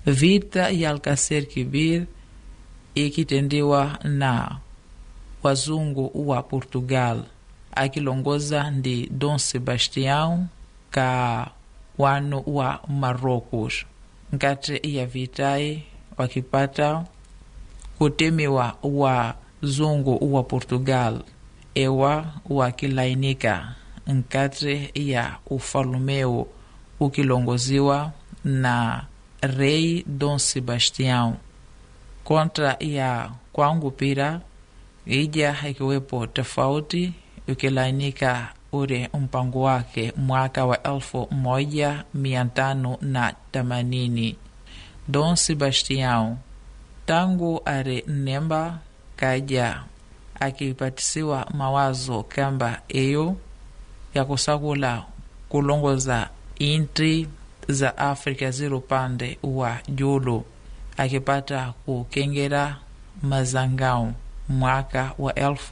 Vita ya Alcacer Quibir ikitendiwa na wazungu wa Portugal akilongoza ndi Dom Sebastião ka wanu wa Marrocos. Nkati ya vitai wakipata kutemiwa wazungu wa Portugal ewa wakilainika nkati ya ufalumeo ukilongoziwa na Rei Dom Sebastião. Kontra ya kwangu pira ija ikiwepo tofauti ukilainika ure mpango wake mwaka wa 1580. Dom Sebastião tangu are nemba kaja akipatisiwa mawazo kamba eyo ya kusakula kulongoza intri za Afrika ziro pande wa julu, akipata kukengera mazangao mwaka wa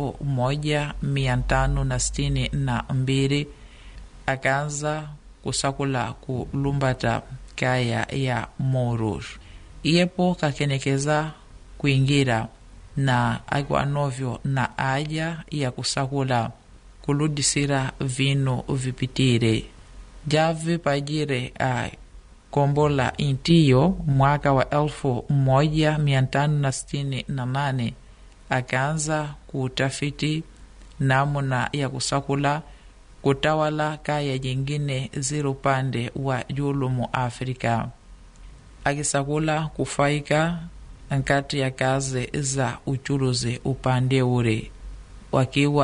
1562 akaanza kusakula kulumbata kaya ya Moros. Iyepo kakenekeza kuingira na agwa novyo na aja ya kusakula kuludisira vino vipitire. Javi pajire a kombola intiyo mwaka wa 1568 akaanza kutafiti namuna ya kusakula kutawala kaya jingine ziro pande wa julumu Afrika. Akisakula kufaika nkati ya kazi za uchuruzi upande ure wakiwa